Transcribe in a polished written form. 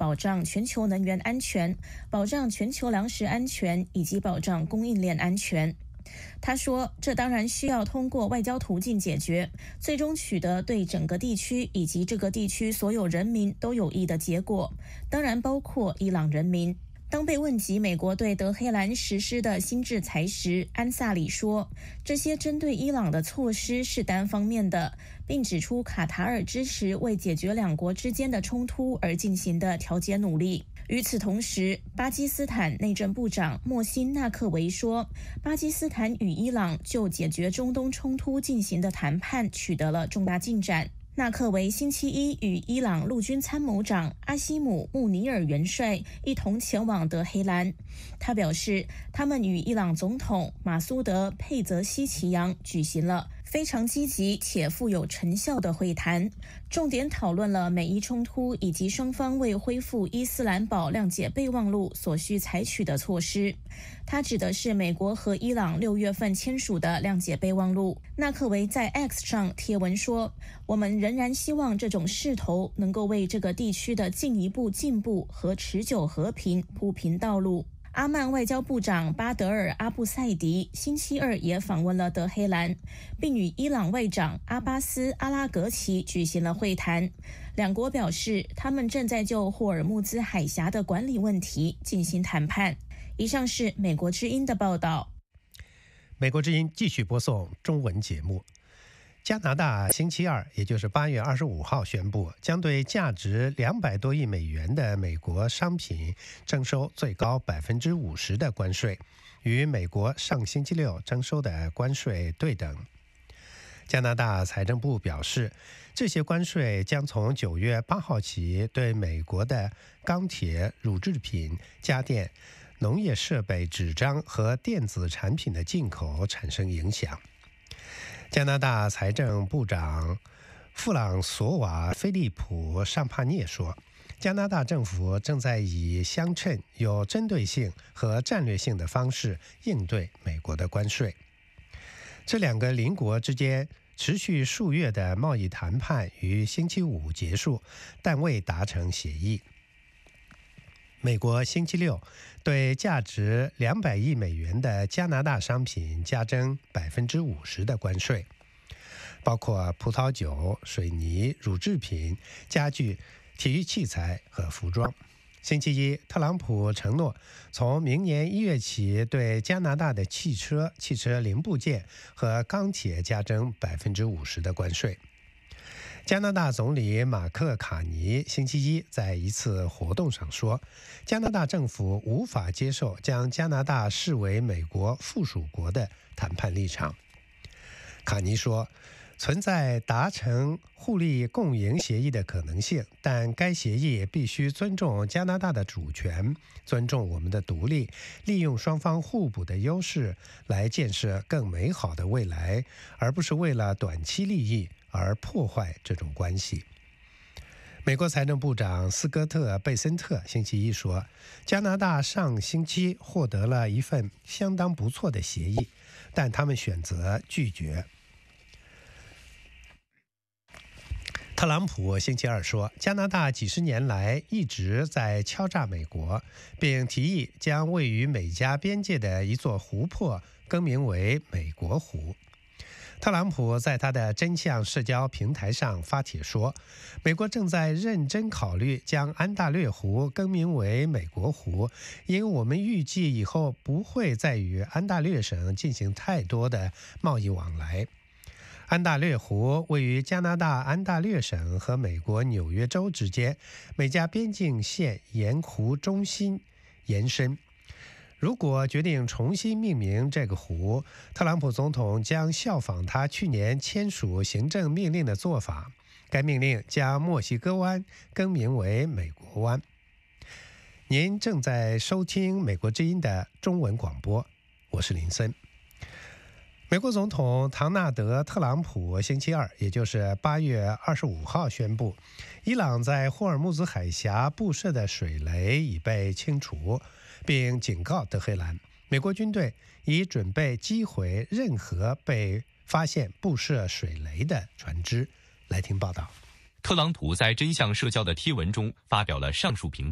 保障全球能源安全、保障全球粮食安全以及保障供应链安全。他说，这当然需要通过外交途径解决，最终取得对整个地区以及这个地区所有人民都有益的结果，当然包括伊朗人民。当被问及美国对德黑兰实施的新制裁时，安萨里说，这些针对伊朗的措施是单方面的，并指出卡塔尔支持为解决两国之间的冲突而进行的调解努力。与此同时，巴基斯坦内政部长莫辛纳克维说，巴基斯坦与伊朗就解决中东冲突进行的谈判取得了重大进展。纳克维星期一与伊朗陆军参谋长阿西姆·穆尼尔元帅一同前往德黑兰。他表示，他们与伊朗总统马苏德·佩泽西奇扬举行了非常积极且富有成效的会谈，重点讨论了美伊冲突以及双方为恢复伊斯兰堡谅解备忘录所需采取的措施。他指的是美国和伊朗6月份签署的谅解备忘录。纳克维在 X 上贴文说，我们仍然希望这种势头能够为这个地区的进一步进步和持久和平铺平道路。阿曼外交部长巴德尔·阿布赛迪星期二也访问了德黑兰，并与伊朗外长阿巴斯·阿拉格齐举行了会谈。两国表示，他们正在就霍尔木兹海峡的管理问题进行谈判。以上是美国之音的报道。 美国之音继续播送中文节目。加拿大星期二，也就是8月25号宣布，将对价值200多亿美元的美国商品征收最高50%的关税，与美国上星期六征收的关税对等。加拿大财政部表示，这些关税将从9月8号起对美国的钢铁、乳制品、家电、农业设备、纸张和电子产品的进口产生影响。加拿大财政部长弗朗索瓦·菲利普·尚帕涅说，加拿大政府正在以相称、有针对性和战略性的方式应对美国的关税。这两个邻国之间持续数月的贸易谈判于星期五结束，但未达成协议。美国星期六对价值200亿美元的加拿大商品加征50%的关税，包括葡萄酒、水泥、乳制品、家具、体育器材和服装。星期一，特朗普承诺从明年1月起对加拿大的汽车、汽车零部件和钢铁加征50%的关税。加拿大总理马克·卡尼星期一在一次活动上说，加拿大政府无法接受将加拿大视为美国附属国的谈判立场。卡尼说，存在达成互利共赢协议的可能性，但该协议必须尊重加拿大的主权，尊重我们的独立，利用双方互补的优势来建设更美好的未来，而不是为了短期利益而破坏这种关系。美国财政部长斯科特·贝森特星期一说，加拿大上星期获得了一份相当不错的协议，但他们选择拒绝。特朗普星期二说，加拿大几十年来一直在敲诈美国，并提议将位于美加边界的一座湖泊更名为美国湖。特朗普在他的真相社交平台上发帖说，美国正在认真考虑将安大略湖更名为美国湖，因为我们预计以后不会再与安大略省进行太多的贸易往来。安大略湖位于加拿大安大略省和美国纽约州之间，美加边境线沿湖中心延伸。如果决定重新命名这个湖，特朗普总统将效仿他去年签署行政命令的做法，该命令将墨西哥湾更名为美国湾。您正在收听美国之音的中文广播，我是林森。美国总统唐纳德·特朗普星期二，也就是8月25号宣布，伊朗在霍尔木兹海峡布设的水雷已被清除，并警告德黑兰，美国军队已准备击毁任何被发现布设水雷的船只。来听报道。 特朗普在真相社交的贴文中发表了上述评论。